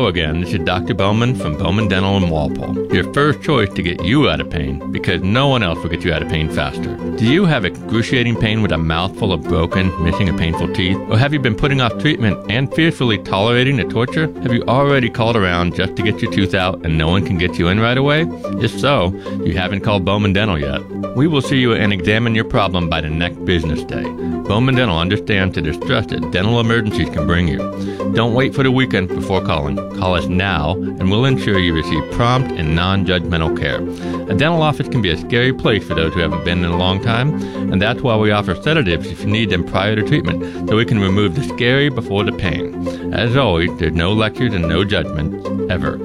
Hello again, this is Dr. Bowman from Bowman Dental in Walpole. Your first choice to get you out of pain, because no one else will get you out of pain faster. Do you have excruciating pain with a mouthful of broken, missing, or painful teeth? Or have you been putting off treatment and fearfully tolerating the torture? Have you already called around just to get your tooth out and no one can get you in right away? If so, you haven't called Bowman Dental yet. We will see you and examine your problem by the next business day. Bowman Dental understands the distress that dental emergencies can bring you. Don't wait for the weekend before calling. Call us now, and we'll ensure you receive prompt and non-judgmental care. A dental office can be a scary place for those who haven't been in a long time, and that's why we offer sedatives if you need them prior to treatment, so we can remove the scary before the pain. As always, there's no lectures and no judgments, ever.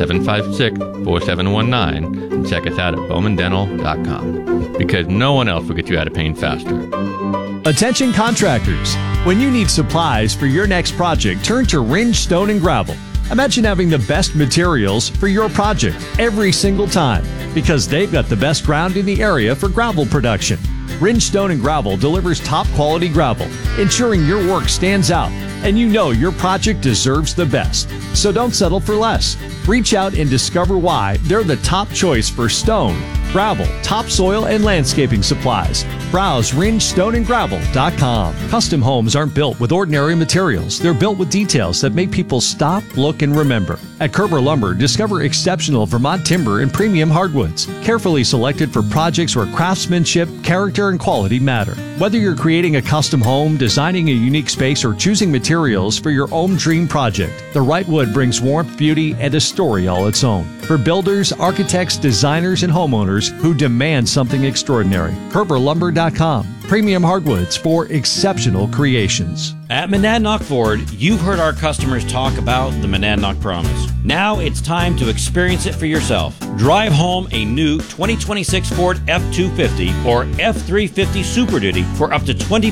756-4719, and check us out at bowmandental.com, because no one else will get you out of pain faster. Attention contractors. When you need supplies for your next project, turn to Ringe Stone and Gravel. Imagine having the best materials for your project every single time, because they've got the best ground in the area for gravel production. Ringe Stone and Gravel delivers top quality gravel, ensuring your work stands out and you know your project deserves the best. So don't settle for less. Reach out and discover why they're the top choice for stone, gravel, topsoil, and landscaping supplies. Browse ringestoneandgravel.com. Custom homes aren't built with ordinary materials. They're built with details that make people stop, look, and remember. At Kerber Lumber, discover exceptional Vermont timber and premium hardwoods, carefully selected for projects where craftsmanship, character, and quality matter. Whether you're creating a custom home, designing a unique space, or choosing materials for your own dream project, the right wood brings warmth, beauty, and a story all its own. For builders, architects, designers, and homeowners who demand something extraordinary, KerberLumber.com. Premium hardwoods for exceptional creations. At Monadnock Ford, you've heard our customers talk about the Monadnock Promise. Now it's time to experience it for yourself. Drive home a new 2026 Ford F-250 or F-350 Super Duty for up to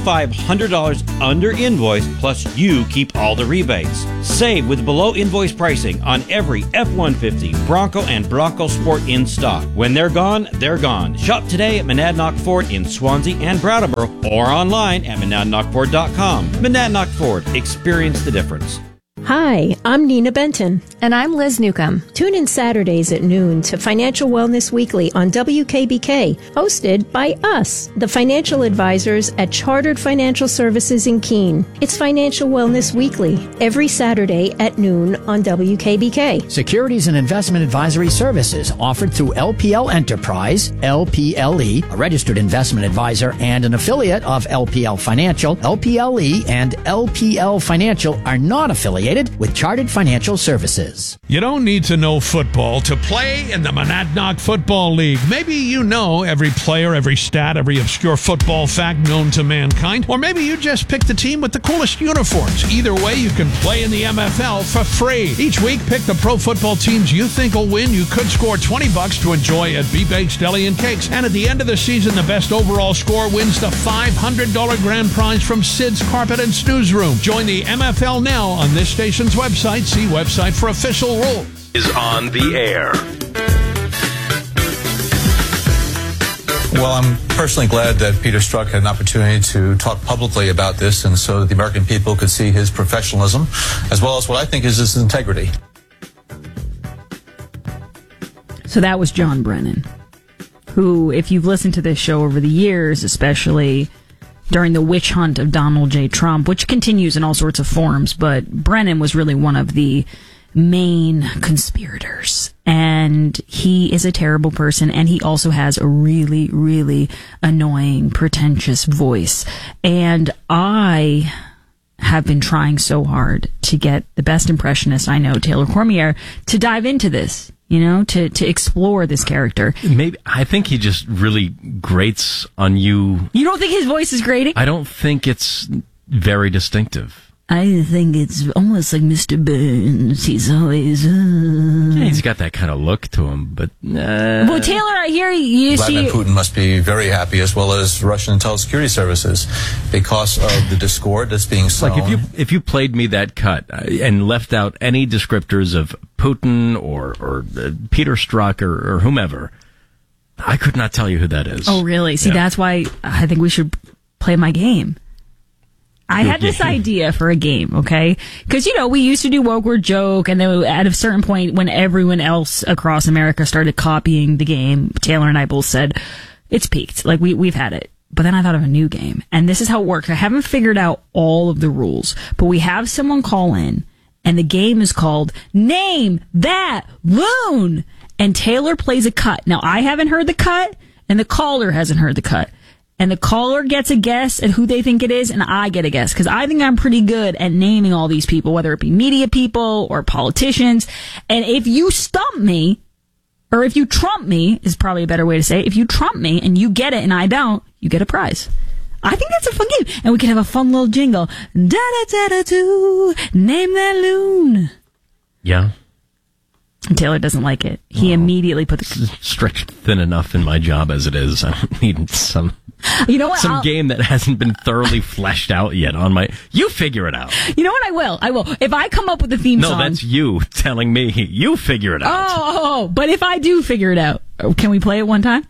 $2,500 under invoice, plus you keep all the rebates. Save with below invoice pricing on every F-150, Bronco, and Bronco Sport in stock. When they're gone, they're gone. Shop today at Monadnock Ford in Swansea and Brattleboro or online at monadnockford.com. Monadnock Ford. Experience the difference. Hi, I'm Nina Benton. And I'm Liz Newcomb. Tune in Saturdays at noon to Financial Wellness Weekly on WKBK, hosted by us, the financial advisors at Chartered Financial Services in Keene. It's Financial Wellness Weekly, every Saturday at noon on WKBK. Securities and investment advisory services offered through LPL Enterprise, LPLE, a registered investment advisor and an affiliate of LPL Financial. LPLE and LPL Financial are not affiliated with Chartered Financial Services. You don't need to know football to play in the Monadnock Football League. Maybe you know every player, every stat, every obscure football fact known to mankind. Or maybe you just picked the team with the coolest uniforms. Either way, you can play in the MFL for free. Each week, pick the pro football teams you think will win. You could score $20 to enjoy at B-Bakes Deli and Cakes. And at the end of the season, the best overall score wins the $500 grand prize from Sid's Carpet and Snooze Room. Join the MFL now on this station's website. See website for official rules. Is on the air. Well, I'm personally glad that Peter Strzok had an opportunity to talk publicly about this, and so that the American people could see his professionalism as well as what I think is his integrity. So that was John Brennan, who, if you've listened to this show over the years, especially during the witch hunt of Donald J. Trump, which continues in all sorts of forms, but Brennan was really one of the main conspirators. And he is a terrible person, and he also has a really, really annoying, pretentious voice. And I have been trying so hard to get the best impressionist I know, Taylor Cormier, to dive into this. You know, to explore this character. Maybe I think he just really grates on you. You don't think his voice is grating? I don't think it's very distinctive. I think it's almost like Mr. Burns. He's always... Yeah, he's got that kind of look to him, but... Well, Taylor, I hear you Vladimir Putin must be very happy, as well as Russian intel security services, because of the discord that's being sown. Like, if you played me that cut and left out any descriptors of Putin or Peter Strzok or whomever, I could not tell you who that is. Oh, really? See, yeah. That's why I think we should play my game. I had this idea for a game, okay? Because, we used to do Woke Word Joke, and then at a certain point, when everyone else across America started copying the game, Taylor and I both said, it's peaked. Like, we've had it. But then I thought of a new game. And this is how it works. I haven't figured out all of the rules, but we have someone call in, and the game is called Name That Loon. And Taylor plays a cut. Now, I haven't heard the cut, and the caller hasn't heard the cut. And the caller gets a guess at who they think it is, and I get a guess. Because I think I'm pretty good at naming all these people, whether it be media people or politicians. And if you stump me, or if you trump me, is probably a better way to say it. If you trump me and you get it and I don't, you get a prize. I think that's a fun game. And we can have a fun little jingle. Da-da-da-da-doo, name that loon. Yeah. And Taylor doesn't like it. He immediately put the... Stretched thin enough in my job as it is. I don't need some... You know what? Some game that hasn't been thoroughly fleshed out yet on my... You figure it out. You know what? I will. If I come up with a theme song... No, that's you telling me. You figure it out. Oh, but if I do figure it out, can we play it one time?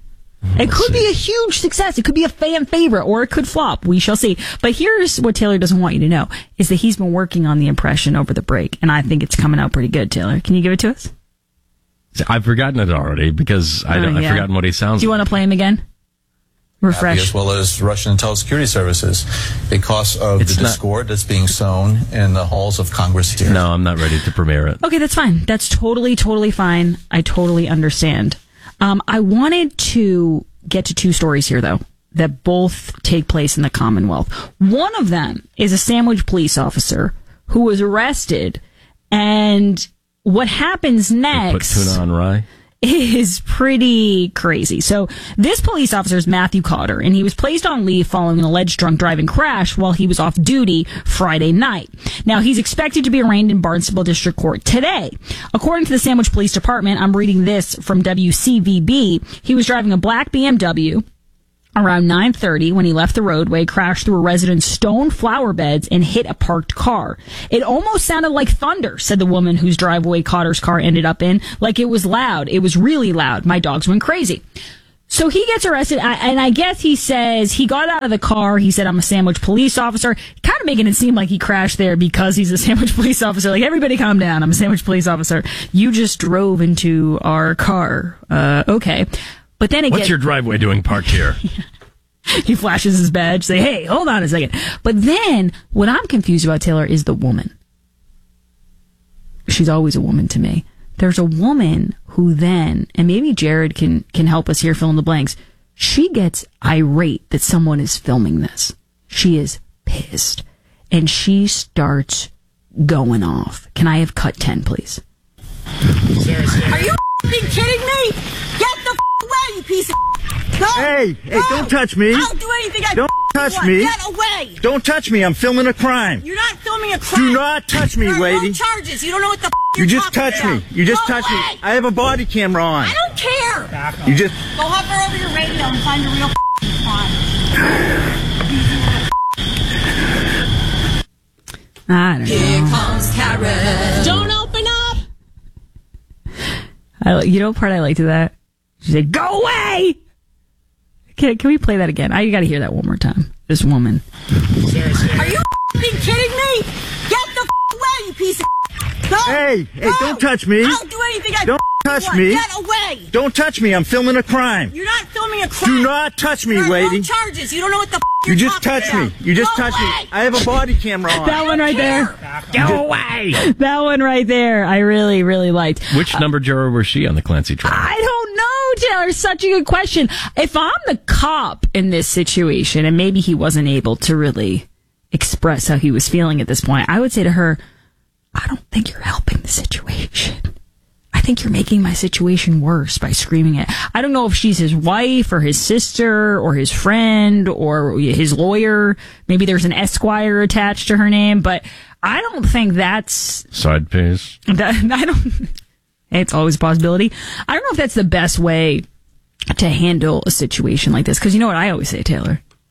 It could be a huge success. It could be a fan favorite, or it could flop. We shall see. But here's what Taylor doesn't want you to know, is that he's been working on the impression over the break, and I think it's coming out pretty good, Taylor. Can you give it to us? I've forgotten it already, because I've forgotten what he sounds like. Do you want to play him again? Refresh. As well as Russian intelligence security services, because of the discord that's being sown in the halls of Congress here. No, I'm not ready to premiere it. Okay, that's fine. That's totally fine. I totally understand. I wanted to get to two stories here, though, that both take place in the Commonwealth. One of them is a Sandwich police officer who was arrested, and what happens next... Put tuna on rye? Is pretty crazy. So this police officer is Matthew Cotter, and he was placed on leave following an alleged drunk driving crash while he was off duty Friday night. Now, he's expected to be arraigned in Barnstable District Court today. According to the Sandwich Police Department, I'm reading this from WCVB, he was driving a black BMW around 9:30 when he left the roadway, crashed through a resident's stone flower beds, and hit a parked car. It almost sounded like thunder, said the woman whose driveway Cotter's car ended up in. Like, it was loud. It was really loud. My dogs went crazy. So he gets arrested, and I guess he says he got out of the car. He said, I'm a Sandwich police officer, kind of making it seem like he crashed there because he's a Sandwich police officer. Like, everybody calm down. I'm a Sandwich police officer. You just drove into our car. Okay. But then again, what's your driveway doing parked here? He flashes his badge, say, hey, hold on a second. But then, what I'm confused about, Taylor, is the woman. She's always a woman to me. There's a woman who then, and maybe Jared can help us here fill in the blanks, she gets irate that someone is filming this. She is pissed. And she starts going off. Can I have cut 10, please? Are you kidding me? Get the away, you piece of no! Hey, don't touch me. I'll do anything I don't touch want. Me. Get away. Don't touch me. I'm filming a crime. You're not filming a crime. Do not touch me, lady. No charges. You don't know what the you just touched me. You just touched me. I have a body camera on. I don't care. You just go hover over your radio and find a real spot. I don't know. Here comes Karen. Don't open up. You know what part I liked of that? She said, go away! Can we play that again? I got to hear that one more time. This woman. Are you kidding me? Get the away, you piece of no! Hey, don't touch me. I'll do anything I don't touch want. me. Get away. Don't touch me. I'm filming a crime. You're not filming a crime. Do not touch me, lady. No charges. You don't know what the you just touched me. You just touched me. I have a body camera on. That one right there. Go away. That one right there. I really, really liked. Which number juror was she on the Clancy trial? I don't know, Taylor. Such a good question. If I'm the cop in this situation, and maybe he wasn't able to really express how he was feeling at this point, I would say to her, I don't think you're helping the situation. I think you're making my situation worse by screaming it. I don't know if she's his wife or his sister or his friend or his lawyer. Maybe there's an Esquire attached to her name, but I don't think that's... Side piece. It's always a possibility. I don't know if that's the best way to handle a situation like this. Because you know what I always say, Taylor?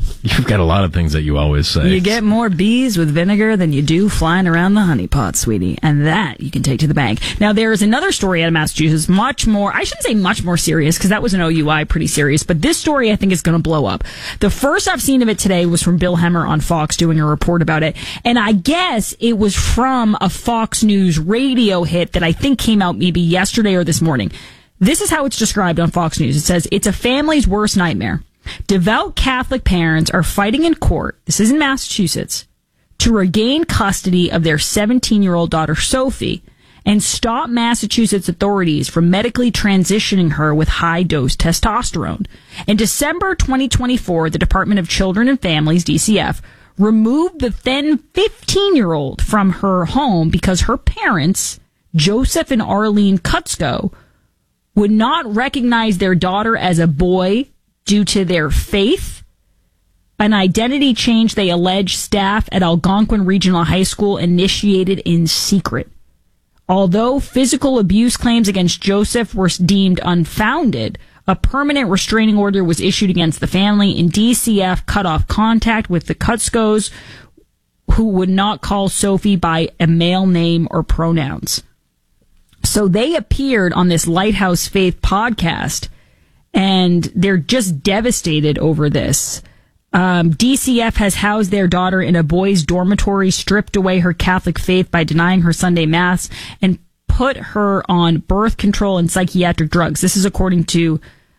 You've got a lot of things that you always say. You get more bees with vinegar than you do flying around the honeypot, sweetie. And that you can take to the bank. Now, there's another story out of Massachusetts, much more, I shouldn't say much more serious, because that was an OUI, pretty serious. But this story, I think, is going to blow up. The first I've seen of it today was from Bill Hemmer on Fox doing a report about it. And I guess it was from a Fox News radio hit that I think came out maybe yesterday or this morning. This is how it's described on Fox News. It says, it's a family's worst nightmare. Devout Catholic parents are fighting in court, this is in Massachusetts, to regain custody of their 17-year-old daughter, Sophie, and stop Massachusetts authorities from medically transitioning her with high-dose testosterone. In December 2024, the Department of Children and Families, DCF, removed the then 15-year-old from her home because her parents, Joseph and Arlene Kutzko, would not recognize their daughter as a boy due to their faith, an identity change they allege staff at Algonquin Regional High School initiated in secret. Although physical abuse claims against Joseph were deemed unfounded, a permanent restraining order was issued against the family, and DCF cut off contact with the Kutzkos, who would not call Sophie by a male name or pronouns. So they appeared on this Lighthouse Faith podcast, and they're just devastated over this. DCF has housed their daughter in a boys' dormitory, stripped away her Catholic faith by denying her Sunday Mass, and put her on birth control and psychiatric drugs. This is according to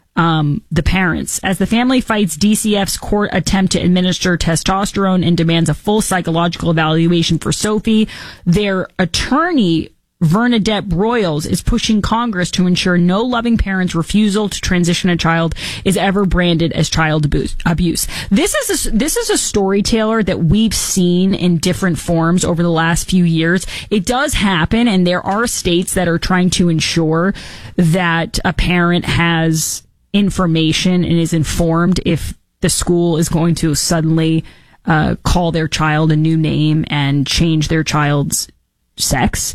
the parents. As the family fights DCF's court attempt to administer testosterone and demands a full psychological evaluation for Sophie, their attorney, Bernadette Broyles, is pushing Congress to ensure no loving parent's refusal to transition a child is ever branded as child abuse. This is a storyteller that we've seen in different forms over the last few years. It does happen, and there are states that are trying to ensure that a parent has information and is informed if the school is going to suddenly call their child a new name and change their child's sex.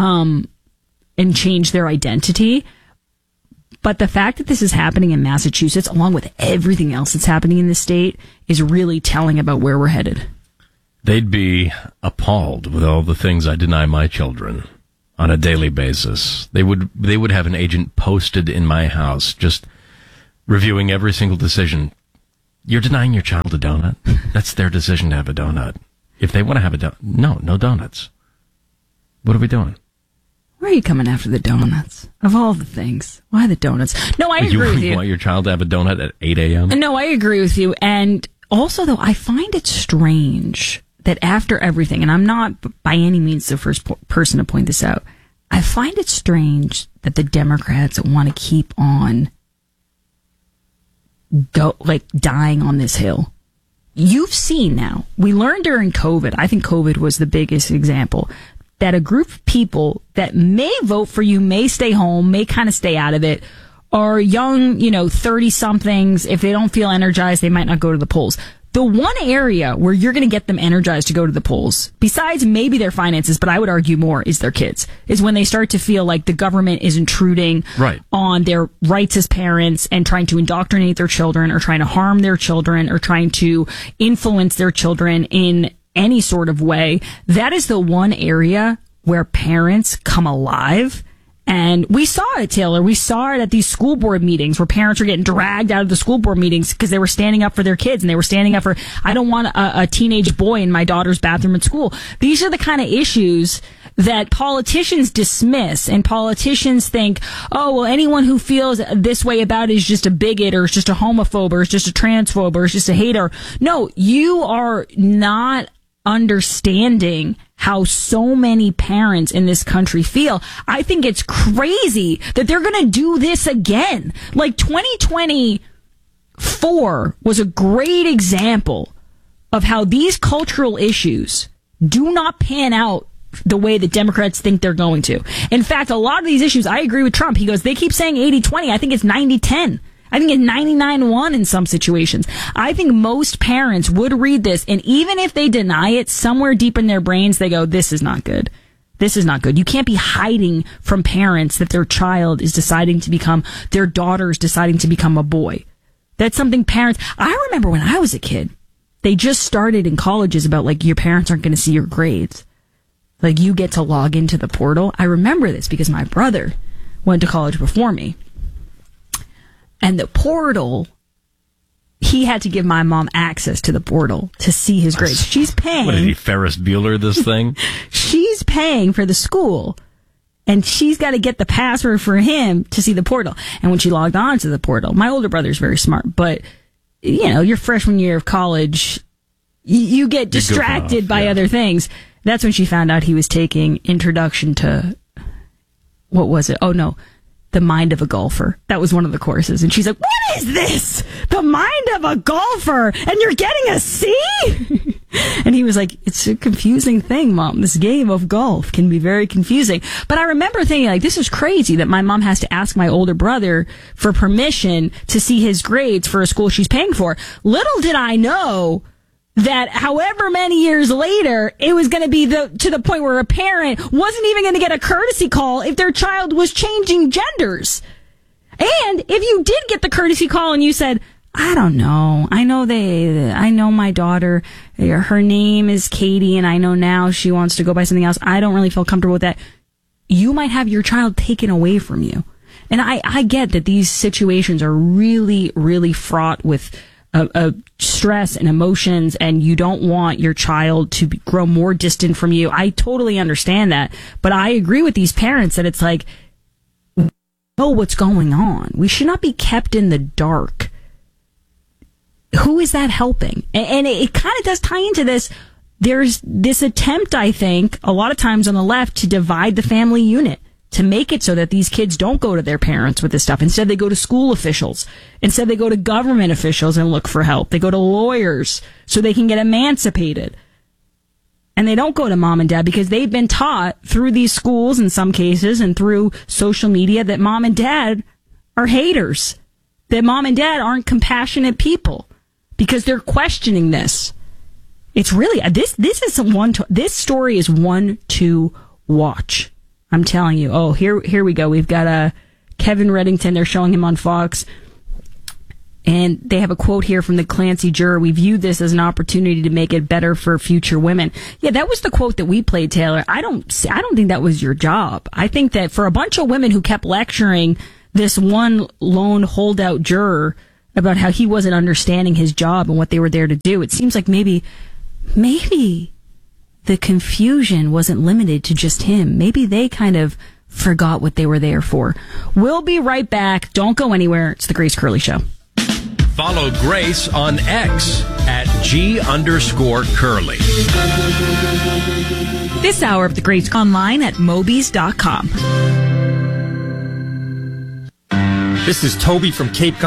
And change their identity. But the fact that this is happening in Massachusetts, along with everything else that's happening in the state, is really telling about where we're headed. They'd be appalled with all the things I deny my children on a daily basis. They would have an agent posted in my house, just reviewing every single decision. You're denying your child a donut? That's their decision to have a donut. If they want to have a donut, no donuts. What are we doing? Why are you coming after the donuts? Of all the things. Why the donuts? No, I agree with you. You want your child to have a donut at 8 a.m.? No, I agree with you. And also, though, I find it strange that after everything, and I'm not by any means the first person to point this out, I find it strange that the Democrats want to keep on dying on this hill. You've seen now, we learned during COVID, I think COVID was the biggest example, that a group of people that may vote for you, may stay home, may kind of stay out of it, are young, 30-somethings. If they don't feel energized, they might not go to the polls. The one area where you're going to get them energized to go to the polls, besides maybe their finances, but I would argue more, is their kids, is when they start to feel like the government is intruding on their rights as parents and trying to indoctrinate their children or trying to harm their children or trying to influence their children in any sort of way. That is the one area where parents come alive. And we saw it, Taylor. We saw it at these school board meetings where parents are getting dragged out of the school board meetings because they were standing up for their kids and they were standing up for, I don't want a teenage boy in my daughter's bathroom at school. These are the kind of issues that politicians dismiss, and politicians think, oh, well, anyone who feels this way about it is just a bigot or is just a homophobe or is just a transphobe or is just a hater. No, you are not understanding how so many parents in this country feel. I think it's crazy that they're going to do this again. Like 2024 was a great example of how these cultural issues do not pan out the way that Democrats think they're going to. In fact, a lot of these issues, I agree with Trump. He goes, they keep saying 80-20. I think it's 90-10. I think it's 99-1 in some situations. I think most parents would read this, and even if they deny it, somewhere deep in their brains, they go, this is not good. This is not good. You can't be hiding from parents that their child is deciding to become, their daughter is deciding to become a boy. That's something parents, I remember when I was a kid, they just started in colleges about like your parents aren't going to see your grades. Like you get to log into the portal. I remember this because my brother went to college before me. And the portal, he had to give my mom access to the portal to see his grades. She's paying. What did he, Ferris Bueller this thing? She's paying for the school. And she's got to get the password for him to see the portal. And when she logged on to the portal, my older brother's very smart, but, you know, your freshman year of college, you get distracted by other things. That's when she found out he was taking Introduction to, what was it? Oh, no. The Mind of a Golfer. That was one of the courses. And she's like, what is this? The Mind of a Golfer? And you're getting a C? And he was like, it's a confusing thing, Mom. This game of golf can be very confusing. But I remember thinking, like, this is crazy that my mom has to ask my older brother for permission to see his grades for a school she's paying for. Little did I know that however many years later, it was going to be to the point where a parent wasn't even going to get a courtesy call if their child was changing genders. And if you did get the courtesy call and you said, I don't know, I know my daughter, her name is Katie, and I know now she wants to go by something else, I don't really feel comfortable with that, you might have your child taken away from you. And I get that these situations are really, really fraught with stress and emotions, and you don't want your child to grow more distant from you. I totally understand that. But I agree with these parents that it's like, we know what's going on. We should not be kept in the dark. Who is that helping? And it kind of does tie into this. There's this attempt, I think, a lot of times on the left to divide the family unit, to make it so that these kids don't go to their parents with this stuff. Instead, they go to school officials. Instead, they go to government officials and look for help. They go to lawyers so they can get emancipated. And they don't go to mom and dad because they've been taught through these schools in some cases and through social media that mom and dad are haters, that mom and dad aren't compassionate people because they're questioning this. It's really, this story is one to watch. I'm telling you. Oh, here we go. We've got Kevin Reddington. They're showing him on Fox. And they have a quote here from the Clancy juror. We view this as an opportunity to make it better for future women. Yeah, that was the quote that we played, Taylor. I don't think that was your job. I think that for a bunch of women who kept lecturing this one lone holdout juror about how he wasn't understanding his job and what they were there to do, it seems like maybe the confusion wasn't limited to just him. Maybe they kind of forgot what they were there for. We'll be right back. Don't go anywhere. It's the Grace Curley Show. Follow Grace on X at @G_Curly. This hour of the Grace online at Mobies.com. This is Toby from Cape